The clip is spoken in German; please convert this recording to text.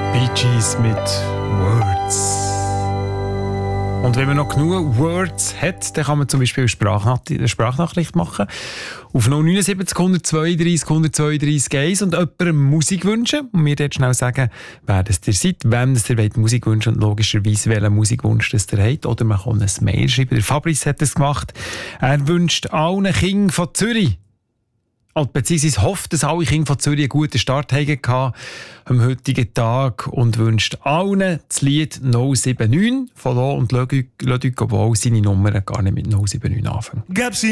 Bee Gees mit Words. Und wenn man noch genug Words hat, dann kann man zum Beispiel eine Sprachnachricht machen auf 079 132 132 1 und jemandem Musik wünschen. Und mir dort schnell sagen, wer das ihr seid, wem das ihr Musik wünschen und logischerweise welchen Musikwunsch das ihr habt. Oder man kann ein Mail schreiben. Der Fabrice hat das gemacht. Er wünscht allen Kindern von Zürich, beziehungsweise hofft, dass alle Kinder von Zürich einen guten Start hatten am heutigen Tag und wünscht allen das Lied 079 von Lo und Leduc, obwohl seine Nummer gar nicht mit 079 anfängt.